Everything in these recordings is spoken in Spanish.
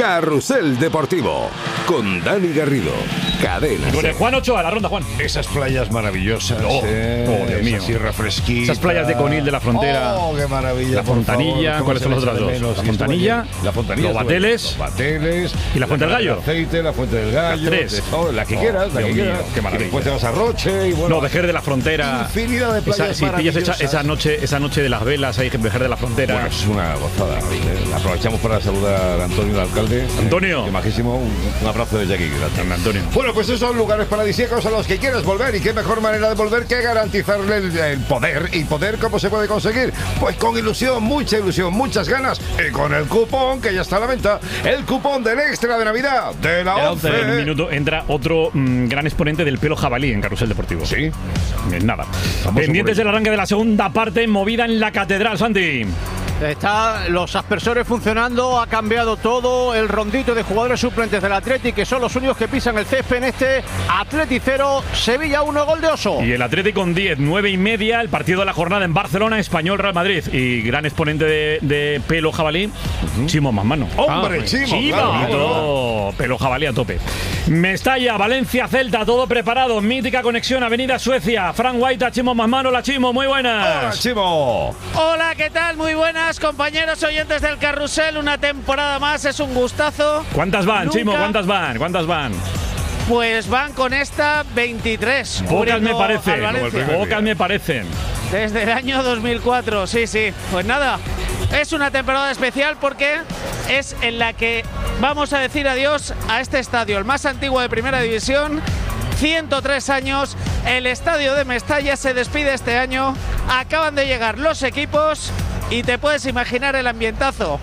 Carrusel Deportivo, con Dani Garrido. Cadena. Con el Juan Ochoa, la ronda, Juan. Esas playas maravillosas. Dios mío. Esa sierra fresquita. Esas playas de Conil de la Frontera. Oh, qué maravilla. La Fontanilla. ¿Cuáles son las otras dos? La Fontanilla. Los Bateles. Y la Fuente del Gallo. Aceite, la Fuente del Gallo. Las tres. La que quieras, la que quieras. Qué maravilla. Y después te vas a Roche y bueno. No, Vejer de la Frontera. Infinidad de playas Si pillas maravillosas. esa noche de las velas ahí en Vejer de la Frontera. Bueno, es una gozada. Aprovechamos para saludar a Antonio, el alcalde. Antonio. Qué majísimo. Un abrazo desde aquí. Gracias, Antonio. Bueno, pues esos son lugares paradisíacos a los que quieres volver. Y qué mejor manera de volver que garantizarle el poder. ¿Y poder cómo se puede conseguir? Pues con ilusión, muchas ganas. Y con el cupón que ya está a la venta. El cupón del extra de Navidad de la 11. En un minuto entra otro gran exponente del pelo jabalí en Carrusel Deportivo. Sí. Nada. Pendientes del arranque de la segunda parte, movida en la Catedral, Santi. Los aspersores funcionando, ha cambiado todo. El rondito de jugadores suplentes del Atleti, que son los únicos que pisan el césped en este Atleti 0, Sevilla 1, gol de Oso. Y el Atleti con 10, 9:30, el partido de la jornada en Barcelona, Español Real Madrid. Y gran exponente de pelo jabalí, Chimo Manmano. ¡Hombre, Chimo! Claro. Pelo jabalí a tope. Mestalla, Valencia, Celta, todo preparado. Mítica conexión, Avenida Suecia. Fran Guaita, Chimo Manmano. La Chimo, muy buenas. ¡Hola, Chimo! Hola, ¿qué tal? Muy buenas, compañeros oyentes del Carrusel. Una temporada más, es un gustazo. ¿Cuántas van, Chimo? ¿Cuántas van? Pues van con esta 23. Pocas me parecen. Desde el año 2004, sí. Pues nada, es una temporada especial porque es en la que vamos a decir adiós a este estadio, el más antiguo de Primera División. 103 años, el estadio de Mestalla se despide este año. Acaban de llegar los equipos y te puedes imaginar el ambientazo.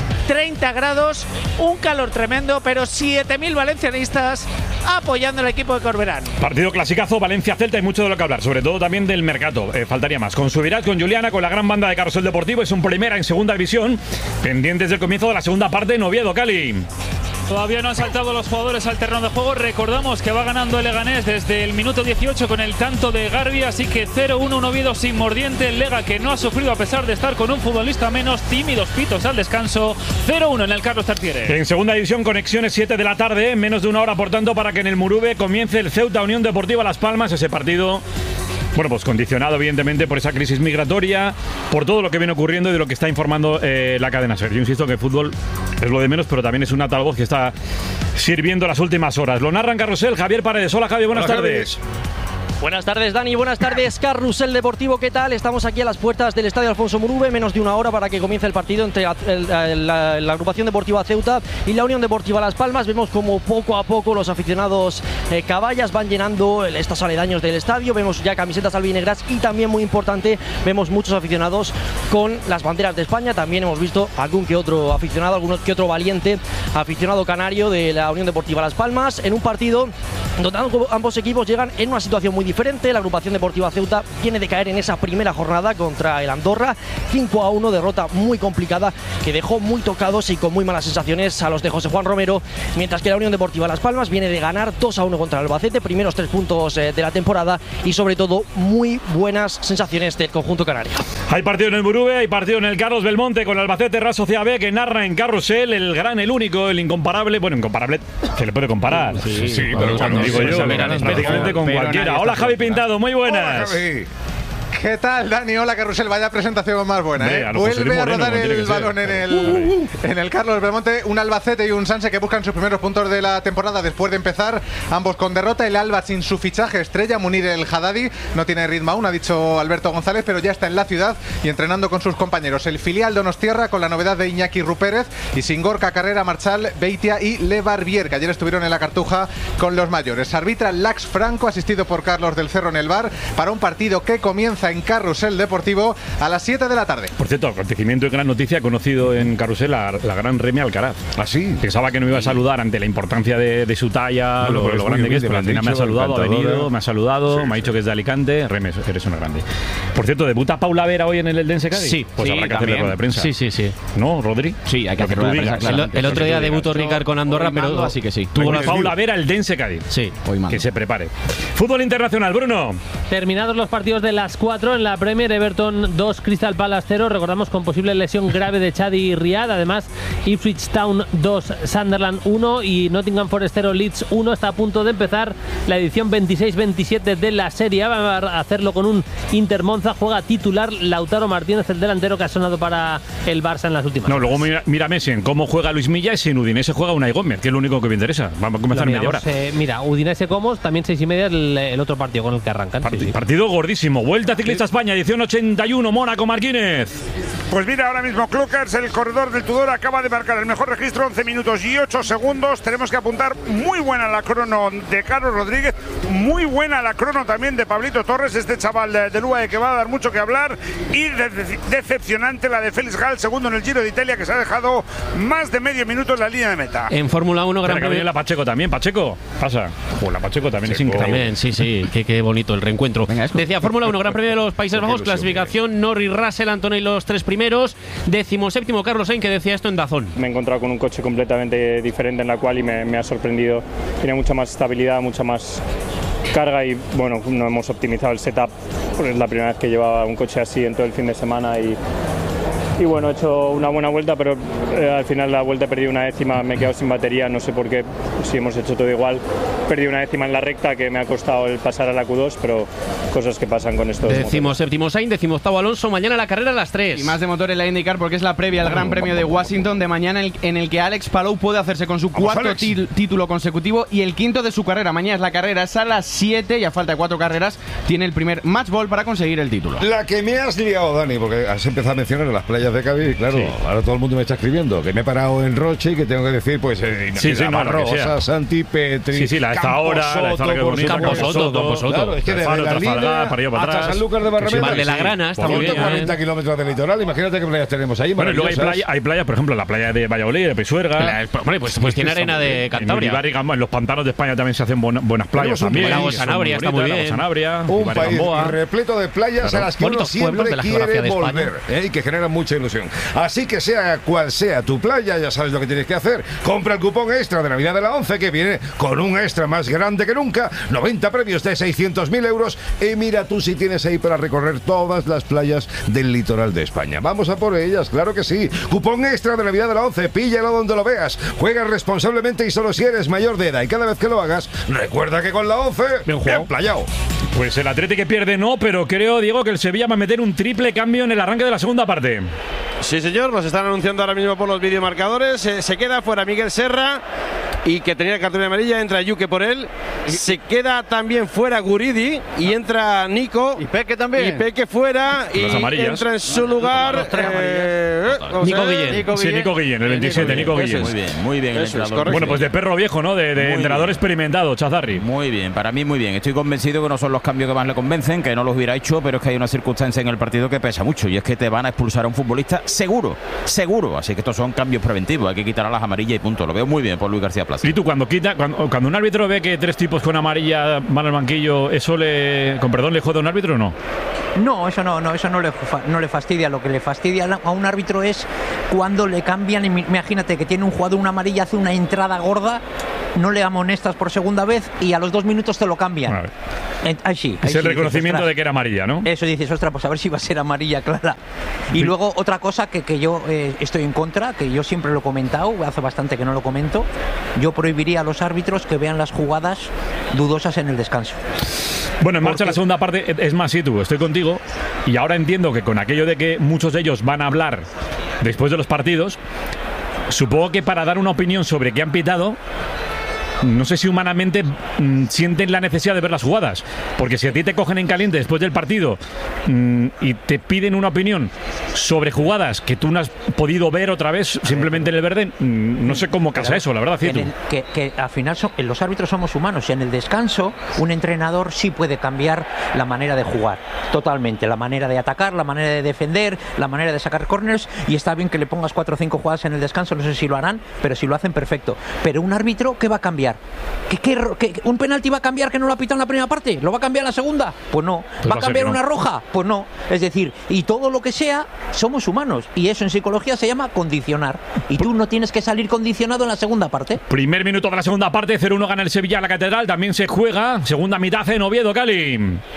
30 grados, un calor tremendo, pero 7.000 valencianistas apoyando al equipo de Corberán. Partido clasicazo, Valencia-Celta, hay mucho de lo que hablar, sobre todo también del mercado. Faltaría más. Con Subirats, con Juliana, con la gran banda de Carrusel Deportivo, es un primera en segunda división. Pendientes del comienzo de la segunda parte en Oviedo, Cali. Todavía no han saltado los jugadores al terreno de juego. Recordamos que va ganando el Leganés desde el minuto 18 con el tanto de Garbi, así que 0-1, un Oviedo sin mordiente. El Lega, que no ha sufrido a pesar de estar con un futbolista menos, tímidos pitos al descanso. 0-1 en el Carlos Tartiere. En segunda división, conexiones 7 de la tarde, menos de una hora, por tanto, para que en el Murube comience el Ceuta Unión Deportiva Las Palmas. Ese partido, bueno, pues condicionado evidentemente por esa crisis migratoria, por todo lo que viene ocurriendo y de lo que está informando la cadena SER. Yo insisto que el fútbol es lo de menos, pero también es un altavoz que está sirviendo las últimas horas. Lo narra en Carrusel Javier Paredes. Hola, Javi, buenas tardes. Buenas tardes, Dani, buenas tardes, Carrusel Deportivo, ¿qué tal? Estamos aquí a las puertas del Estadio Alfonso Murube, menos de una hora para que comience el partido entre la agrupación deportiva Ceuta y la Unión Deportiva Las Palmas. Vemos como poco a poco los aficionados caballas van llenando estos aledaños del estadio. Vemos ya camisetas albinegras y también, muy importante, vemos muchos aficionados con las banderas de España. También hemos visto algún que otro aficionado, algún que otro valiente aficionado canario de la Unión Deportiva Las Palmas, en un partido donde ambos equipos llegan en una situación muy diferente. La agrupación deportiva Ceuta viene de caer en esa primera jornada contra el Andorra, 5-1, derrota muy complicada que dejó muy tocados y con muy malas sensaciones a los de José Juan Romero, mientras que la Unión Deportiva Las Palmas viene de ganar 2-1 contra el Albacete, primeros 3 puntos de la temporada y sobre todo muy buenas sensaciones del conjunto canario. Hay partido en el Murube, hay partido en el Carlos Belmonte con el Albacete Real Sociedad B, que narra en Carrusel el gran, el único, el incomparable. Bueno, incomparable se le puede comparar. Sí, pero cuando digo yo, prácticamente con cualquiera. Hola, Javi Pintado, muy buenas. Hola, Javi. ¿Qué tal, Dani? Hola, Carrusel. Vaya presentación más buena, ¿eh? Vuelve a rodar el balón en el Carlos Belmonte. Un Albacete y un Sanse que buscan sus primeros puntos de la temporada después de empezar, ambos con derrota. El Alba sin su fichaje estrella, Munir el Haddadi. No tiene ritmo aún, ha dicho Alberto González, pero ya está en la ciudad y entrenando con sus compañeros. El filial Donostiarra con la novedad de Iñaki Rupérez y sin Gorka Carrera, Marchal, Beitia y Lebarbier, que ayer estuvieron en la Cartuja con los mayores. Arbitra Lax Franco, asistido por Carlos del Cerro en el bar, para un partido que comienza en Carrusel Deportivo a las 7 de la tarde. Por cierto, acontecimiento y gran noticia, conocido en Carrusel la gran Remy Alcaraz. ¿Ah, sí? Pensaba que no me iba a saludar ante la importancia de su talla, lo grande que es, pero al final me ha saludado, ha venido, me ha saludado, sí, me ha dicho que es de Alicante. Remy, eres una grande. Por cierto, ¿debuta Paula Vera hoy en el Eldense Cádiz? Sí. Pues habrá que hacerle rueda de prensa. Sí. ¿No, Rodri? Sí, hay que hacer rueda de prensa. Claro. El otro día debutó Ricard con Andorra, pero así que sí. Tuvo la Paula Vera, Eldense Cádiz. Sí, hoy mal. Que se prepare. Fútbol internacional, Bruno. Terminados los partidos de las 4 4 en la Premier, Everton 2, Crystal Palace 0. Recordamos con posible lesión grave de Chadi Riad. Además, Ipswich Town 2, Sunderland 1 y Nottingham Forest 0, Leeds 1. Está a punto de empezar la edición 26-27 de la Serie A. Va a hacerlo con un Inter Monza. Juega titular Lautaro Martínez, el delantero que ha sonado para el Barça en las últimas horas. Luego mira Messi en cómo juega Luis Milla y si en Udinese juega Unai Gómez, que es lo único que me interesa. Vamos a comenzar media hora. Mira, Udinese Comos, también 6:30 el otro partido con el que arrancan. Partido gordísimo. Vuelta Ciclista España, edición 81, Mónaco, Marquínez. Pues mira, ahora mismo Klukers, el corredor del Tudor, acaba de marcar el mejor registro, 11 minutos y 8 segundos. Tenemos que apuntar muy buena la crono de Carlos Rodríguez, muy buena la crono también de Pablito Torres, este chaval del UAE que va a dar mucho que hablar, y decepcionante la de Félix Gall, segundo en el Giro de Italia, que se ha dejado más de medio minuto en la línea de meta. En Fórmula 1, gran premio. La Pacheco también, Pacheco. Pasa. La Pacheco también es increíble. También, sí, qué bonito el reencuentro. Decía Fórmula 1, Gran Premio de los Países Bajos, clasificación Norris, Russell, Antonelli los 3 primeros, 17º Carlos Sainz, que decía esto en DAZN. Me he encontrado con un coche completamente diferente en la cual y me ha sorprendido. Tiene mucha más estabilidad, mucha más carga y bueno, no hemos optimizado el setup. Es la primera vez que llevaba un coche así en todo el fin de semana y bueno, he hecho una buena vuelta, pero al final la vuelta he perdido una décima, me he quedado sin batería, no sé por qué, si hemos hecho todo igual. Perdí una décima en la recta que me ha costado el pasar a la Q2, pero cosas que pasan con estos. 17º Sainz, 18º Alonso, mañana la carrera a las 3. Y más de motor en la IndyCar porque es la previa al Gran Premio de Washington de mañana en el que Alex Palou puede hacerse con su cuarto título consecutivo y el quinto de su carrera. Mañana es la carrera, es a las 7 y a falta de 4 carreras tiene el primer match ball para conseguir el título. La que me has liado, Dani, porque has empezado a mencionar las playas de Cádiz, claro, ahora todo el mundo me está escribiendo que me he parado en Roche y que tengo que decir, pues, Rosa, Santi Petri, la esta hora, Campo Soto. Claro, es que desde la línea hasta Sanlúcar de Barrameda, de la Grana, está muy bien. 40 kilómetros del litoral, imagínate qué playas tenemos ahí. Bueno, luego hay playas, por ejemplo, la playa de Valladolid, de Pisuerga. Pues tiene arena de Cantabria. En los pantanos de España también se hacen buenas playas también. La Sanabria está muy bien. Un país repleto de playas a las que uno siempre quiere volver y que generan mucha ilusión. Así que sea cual sea tu playa, ya sabes lo que tienes que hacer. Compra el cupón extra de Navidad de la 11 que viene con un extra más grande que nunca, 90 premios de 600.000 euros y mira tú si tienes ahí para recorrer todas las playas del litoral de España. Vamos a por ellas, claro que sí. Cupón extra de Navidad de la 11, píllalo donde lo veas. Juega responsablemente y solo si eres mayor de edad y cada vez que lo hagas, recuerda que con la 11, bien playao. Pues el Atlético que pierde no, pero creo, Diego, que el Sevilla va a meter un triple cambio en el arranque de la segunda parte. Sí, señor, nos están anunciando ahora mismo por los videomarcadores. Se queda fuera Miguel Serra y que tenía cartulina amarilla, entra Yuque por él. Se queda también fuera Guridi y entra Nico. Y Peque también. Y Peque fuera y entra en su lugar Nico Guillén, el 27, Nico Guillén. Muy bien el entrenador. Bueno, pues de perro viejo, ¿no? De entrenador experimentado, Chazarri. Muy bien, para mí muy bien. Estoy convencido que no son los cambios que más le convencen, que no los hubiera hecho, pero es que hay una circunstancia en el partido que pesa mucho y es que te van a expulsar a un futbolista seguro. Así que estos son cambios preventivos, hay que quitar a las amarillas y punto. Lo veo muy bien por Luis García Plaza. ¿Y tú cuando un árbitro ve que 3 tipos con amarilla van al banquillo, eso le jode a un árbitro o no? No, eso no le fastidia. Lo que le fastidia a un árbitro es cuando le cambian. Imagínate que tiene un jugador una amarilla, hace una entrada gorda, no le amonestas por segunda vez y a los 2 minutos te lo cambian. Es el reconocimiento de que era amarilla, ¿no? Eso dices, ostras, pues a ver si va a ser amarilla clara. Y luego otra cosa que yo estoy en contra, que yo siempre lo he comentado, hace bastante que no lo comento, yo prohibiría a los árbitros que vean las jugadas dudosas en el descanso. Bueno, en marcha la segunda parte, es más, sí, tú, estoy contigo, y ahora entiendo que con aquello de que muchos de ellos van a hablar después de los partidos, supongo que para dar una opinión sobre qué han pitado, no sé si humanamente sienten la necesidad de ver las jugadas, porque si a ti te cogen en caliente después del partido y te piden una opinión sobre jugadas que tú no has podido ver otra vez simplemente en el verde, no sé cómo casa eso, la verdad, Cito. Que al final los árbitros somos humanos y en el descanso un entrenador sí puede cambiar la manera de jugar totalmente, la manera de atacar, la manera de defender, la manera de sacar corners, y está bien que le pongas 4 o 5 jugadas en el descanso, no sé si lo harán, pero si lo hacen, perfecto. Pero un árbitro, ¿qué va a cambiar? ¿Que un penalti va a cambiar que no lo ha pitado en la primera parte? ¿Lo va a cambiar en la segunda? Pues no. ¿Va a cambiar una roja? Pues no. Es decir, y todo lo que sea, somos humanos, y eso en psicología se llama condicionar, y tú no tienes que salir condicionado en la segunda parte. Primer minuto de la segunda parte, 0-1 gana el Sevilla a la Catedral, también se juega segunda mitad en Oviedo, Cali.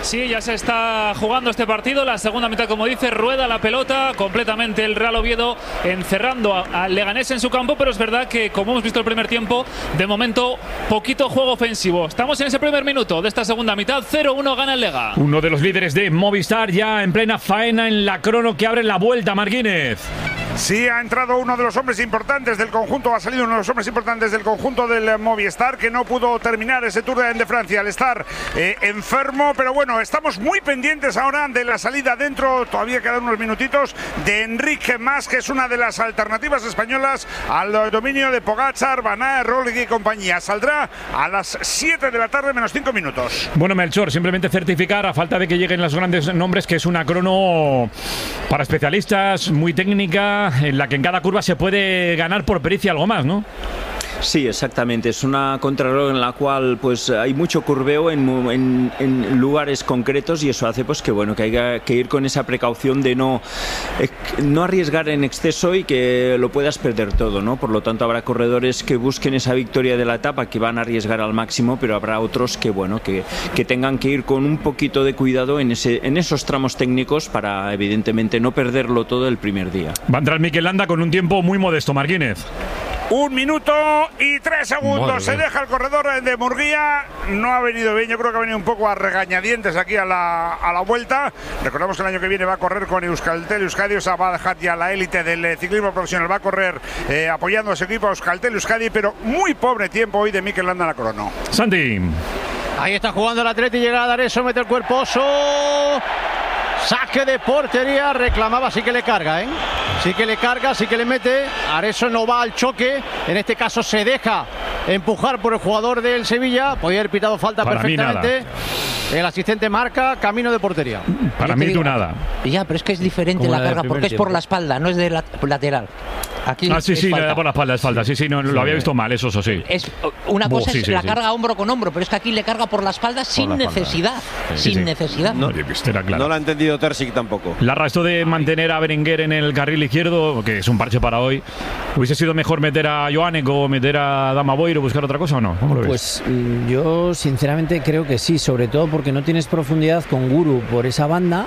Sí, ya se está jugando este partido. La segunda mitad, como dice, rueda la pelota completamente el Real Oviedo, encerrando al Leganés en su campo, pero es verdad que, como hemos visto el primer tiempo, de momento poquito juego ofensivo. Estamos en ese primer minuto de esta segunda mitad. 0-1 gana el Lega. Uno de los líderes de Movistar ya en plena faena en la crono que abre la vuelta, Marquínez. Sí, ha entrado uno de los hombres importantes del conjunto, ha salido uno de los hombres importantes del conjunto del Movistar, que no pudo terminar ese Tour de Francia al estar enfermo, pero bueno, estamos muy pendientes ahora de la salida dentro, todavía quedan unos minutitos, de Enrique Mas, que es una de las alternativas españolas al dominio de Pogačar, Van Aert, Roglic y compañía. Saldrá a las 7 de la tarde menos 5 minutos. Bueno, Melchor, simplemente certificar, a falta de que lleguen los grandes nombres, que es una crono para especialistas, muy técnica, en la que en cada curva se puede ganar por pericia algo más, ¿no? Sí, exactamente. Es una contrarreloj en la cual pues hay mucho curveo en lugares concretos, y eso hace pues que bueno, que haya que ir con esa precaución de no arriesgar en exceso y que lo puedas perder todo, ¿no? Por lo tanto, habrá corredores que busquen esa victoria de la etapa, que van a arriesgar al máximo, pero habrá otros que bueno, que tengan que ir con un poquito de cuidado en esos tramos técnicos para evidentemente no perderlo todo el primer día. Va a entrar Mikel Landa con un tiempo muy modesto, Marquínez. 1 minuto y 3 segundos. Se deja el corredor de Murguía. No ha venido bien, yo creo que ha venido un poco a regañadientes aquí a la vuelta. Recordamos que el año que viene va a correr con Euskaltel Euskadi, o sea, va a dejar ya la élite del ciclismo profesional. Va a correr apoyando a su equipo Euskaltel Euskadi, pero muy pobre tiempo hoy de Mikel Landa en la crono. Santi. Ahí está jugando el Atleti, llega a D'Areso, mete el cuerpo, saque de portería, reclamaba, sí que le carga, sí que le carga, sí que le mete. Areso no va al choque, en este caso se deja empujar por el jugador del Sevilla, podía haber pitado falta para perfectamente. El asistente marca camino de portería. Para mí tú nada. Ya, pero es que es diferente la carga porque es por la espalda, no es de lateral. Aquí sí, le da por la espalda, es falta. Sí, no, lo había visto mal, eso sí. Es una cosa es la carga hombro con hombro, pero es que aquí le carga por la espalda sin necesidad. Sin necesidad. No lo ha entendido Terzic tampoco. Larra, esto de mantener a Berenguer en el carril izquierdo, que es un parche para hoy, ¿hubiese sido mejor meter a Joanek o meter a Dama Boiro o buscar otra cosa o no? ¿Cómo lo ves? Pues yo sinceramente creo que sí, sobre todo porque no tienes profundidad con Guru por esa banda.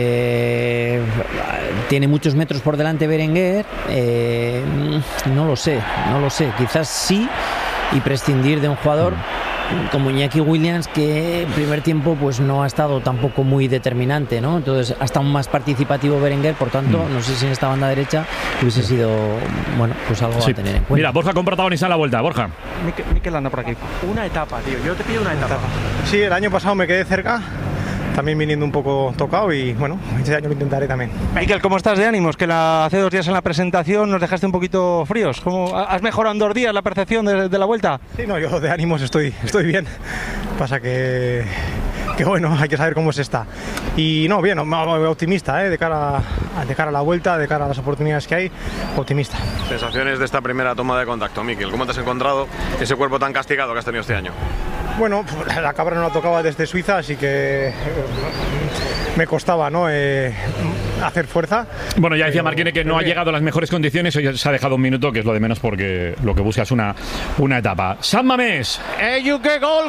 Tiene muchos metros por delante Berenguer. No lo sé, quizás sí, y prescindir de un jugador como Iñaki Williams, que en primer tiempo pues no ha estado tampoco muy determinante, ¿no? Entonces ha estado más participativo Berenguer, por tanto no sé si en esta banda derecha hubiese sido bueno, pues algo a tener en cuenta. Mira, Borja con protagonista en la vuelta. Borja. Mikel anda por aquí. Una etapa, tío, yo te pido una etapa. Sí, el año pasado me quedé cerca, también viniendo un poco tocado, y bueno, este año lo intentaré también. Mikel, ¿cómo estás de ánimos? Que hace 2 días en la presentación nos dejaste un poquito fríos. ¿Cómo has mejorado en 2 días la percepción de la vuelta? Sí, no, yo de ánimos estoy bien. Pasa que bueno, hay que saber cómo se está. Y no, bien, optimista, de cara a la vuelta, de cara a las oportunidades que hay, optimista. Sensaciones de esta primera toma de contacto, Mikel. ¿Cómo te has encontrado ese cuerpo tan castigado que has tenido este año? Bueno, la cabra no la tocaba desde Suiza, así que me costaba, ¿no? Hacer fuerza. Bueno, ya decía Marquine que no ha llegado a las mejores condiciones, hoy se ha dejado 1 minuto, que es lo de menos, porque lo que busca es una etapa. San Mamés. Eyuke, gol.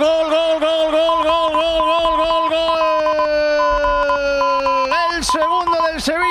El segundo del Sevilla.